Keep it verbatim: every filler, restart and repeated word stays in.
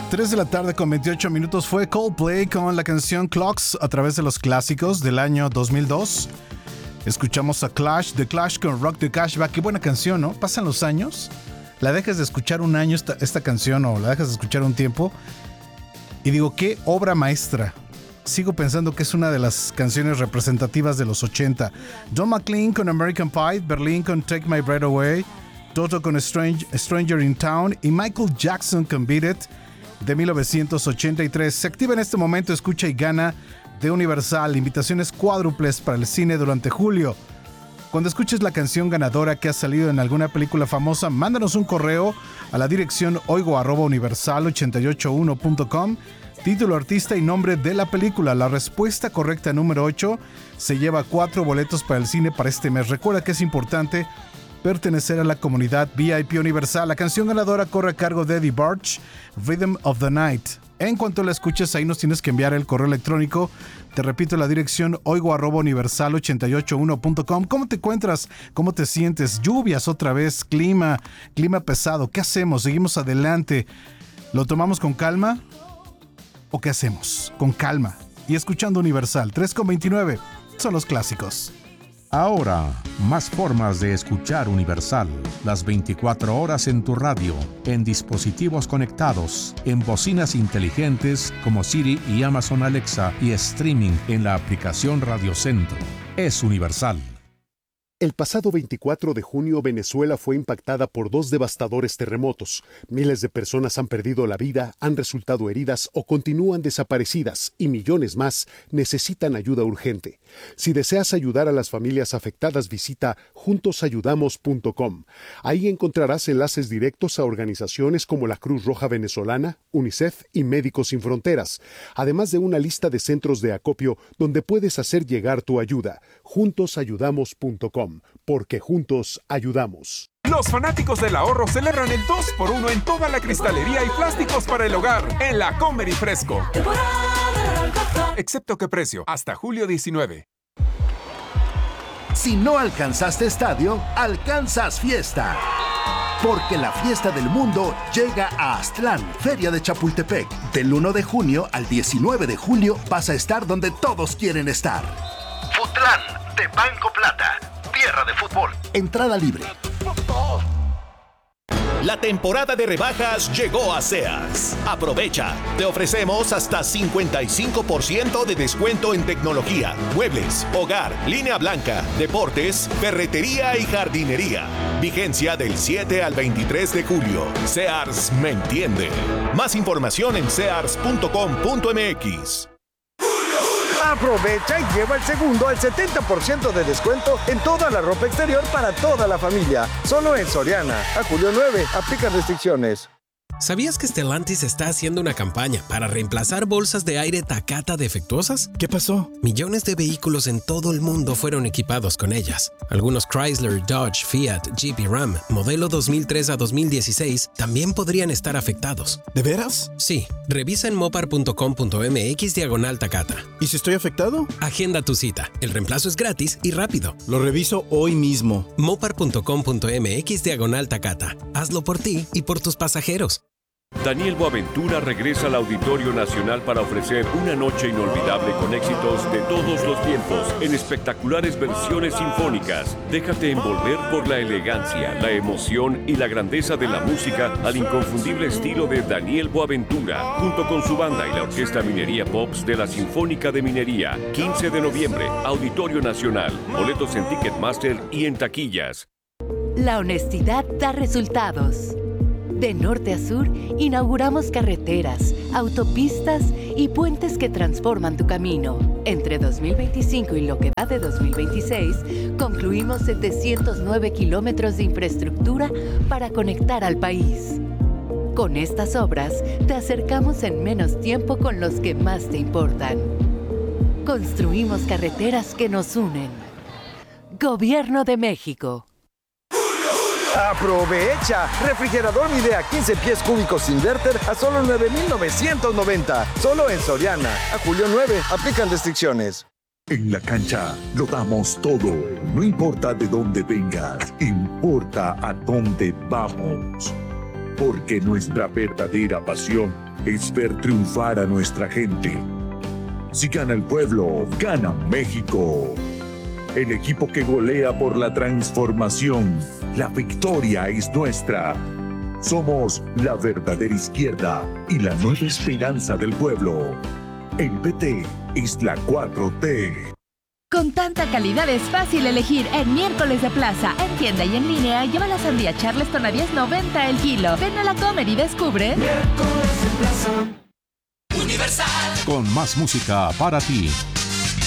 tres de la tarde con veintiocho minutos fue Coldplay con la canción Clocks a través de los clásicos del año dos mil dos. Escuchamos a Clash, The Clash con Rock the Cashback. Qué buena canción, ¿no? Pasan los años, la dejas de escuchar un año esta, esta canción o la dejas de escuchar un tiempo y digo, qué obra maestra. Sigo pensando que es una de las canciones representativas de los ochenta. Don McLean con American Pie, Berlin con Take My Breath Away, Toto con Strange, Stranger in Town y Michael Jackson con Beat It de mil novecientos ochenta y tres. Se activa en este momento Escucha y Gana de Universal, invitaciones cuádruples para el cine durante julio. Cuando escuches la canción ganadora que ha salido en alguna película famosa, mándanos un correo a la dirección oigo arroba universal ochenta y ocho uno punto com, título, artista y nombre de la película. La respuesta correcta número ocho se lleva cuatro boletos para el cine para este mes. Recuerda que es importante pertenecer a la comunidad V I P Universal. La canción ganadora corre a cargo de Eddie Barch, Rhythm of the Night. En cuanto la escuches, ahí nos tienes que enviar el correo electrónico. Te repito la dirección oigo arroba universal ochenta y ocho uno punto com. ¿Cómo te encuentras? ¿Cómo te sientes? Lluvias otra vez, clima, clima pesado. ¿Qué hacemos? ¿Seguimos adelante? ¿Lo tomamos con calma? ¿O qué hacemos? Con calma. Y escuchando Universal, tres con veintinueve. Son los clásicos. Ahora, más formas de escuchar Universal. Las veinticuatro horas en tu radio, en dispositivos conectados, en bocinas inteligentes como Siri y Amazon Alexa y streaming en la aplicación Radio Centro. Es Universal. El pasado veinticuatro de junio, Venezuela fue impactada por dos devastadores terremotos. Miles de personas han perdido la vida, han resultado heridas o continúan desaparecidas y millones más necesitan ayuda urgente. Si deseas ayudar a las familias afectadas, visita juntos ayudamos punto com. Ahí encontrarás enlaces directos a organizaciones como la Cruz Roja Venezolana, UNICEF y Médicos Sin Fronteras, además de una lista de centros de acopio donde puedes hacer llegar tu ayuda. juntos ayudamos punto com. Porque juntos ayudamos. Los fanáticos del ahorro celebran el dos por uno en toda la cristalería y plásticos para el hogar en la Comer y Fresco. Excepto que precio, hasta julio diecinueve. Si no alcanzaste estadio, alcanzas fiesta. Porque la fiesta del mundo llega a Aztlán, Feria de Chapultepec. Del uno de junio al diecinueve de julio vas a estar donde todos quieren estar. Futlán de Banco Plata. Tierra de fútbol. Entrada libre. La temporada de rebajas llegó a Sears. Aprovecha. Te ofrecemos hasta cincuenta y cinco por ciento de descuento en tecnología, muebles, hogar, línea blanca, deportes, ferretería y jardinería. Vigencia del siete al veintitrés de julio. Sears me entiende. Más información en sears punto com punto m x. Aprovecha y lleva el segundo al setenta por ciento de descuento en toda la ropa exterior para toda la familia. Solo en Soriana. A julio nueve. Aplican restricciones. ¿Sabías que Stellantis está haciendo una campaña para reemplazar bolsas de aire Takata defectuosas? ¿Qué pasó? Millones de vehículos en todo el mundo fueron equipados con ellas. Algunos Chrysler, Dodge, Fiat, Jeep y Ram, modelo dos mil tres a dos mil dieciséis, también podrían estar afectados. ¿De veras? Sí. Revisa en mopar punto com punto m x diagonal Takata. ¿Y si estoy afectado? Agenda tu cita. El reemplazo es gratis y rápido. Lo reviso hoy mismo. mopar punto com punto m x diagonal Takata. Hazlo por ti y por tus pasajeros. Daniel Boaventura regresa al Auditorio Nacional para ofrecer una noche inolvidable con éxitos de todos los tiempos en espectaculares versiones sinfónicas. Déjate envolver por la elegancia, la emoción y la grandeza de la música al inconfundible estilo de Daniel Boaventura, junto con su banda y la Orquesta Minería Pops de la Sinfónica de Minería. quince de noviembre, Auditorio Nacional. Boletos en Ticketmaster y en taquillas. La honestidad da resultados. De norte a sur, inauguramos carreteras, autopistas y puentes que transforman tu camino. Entre dos mil veinticinco y lo que va de dos mil veintiséis, concluimos setecientos nueve kilómetros de infraestructura para conectar al país. Con estas obras, te acercamos en menos tiempo con los que más te importan. Construimos carreteras que nos unen. Gobierno de México. ¡Aprovecha! Refrigerador Midea quince pies cúbicos inverter a solo nueve mil novecientos noventa. Solo en Soriana. A julio nueve. Aplican restricciones. En la cancha lo damos todo. No importa de dónde vengas, importa a dónde vamos. Porque nuestra verdadera pasión es ver triunfar a nuestra gente. Si gana el pueblo, gana México. El equipo que golea por la transformación. La victoria es nuestra. Somos la verdadera izquierda y la nueva esperanza del pueblo. El P T es la cuatro T. Con tanta calidad es fácil elegir en Miércoles de Plaza. En tienda y en línea, lleva la sandía Charleston a diez noventa el kilo. Ven a la Comer y descubre Miércoles de Plaza. Universal. Con más música para ti.